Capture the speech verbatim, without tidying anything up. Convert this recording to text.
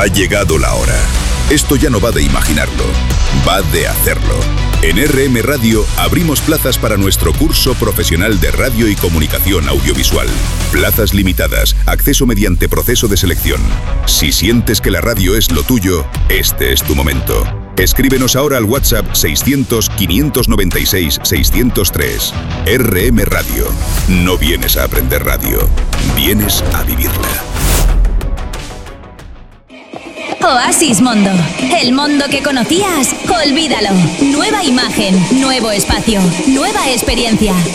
Ha llegado la hora. Esto ya no va de imaginarlo, va de hacerlo. En R M Radio abrimos plazas para nuestro curso profesional de radio y comunicación audiovisual. Plazas limitadas, acceso mediante proceso de selección. Si sientes que la radio es lo tuyo, este es tu momento. Escríbenos ahora al WhatsApp seiscientos, quinientos noventa y seis, seiscientos tres. R M Radio. No vienes a aprender radio, vienes a vivirla. Oasis Mondo. El mundo que conocías, olvídalo. Nueva imagen, nuevo espacio, nueva experiencia.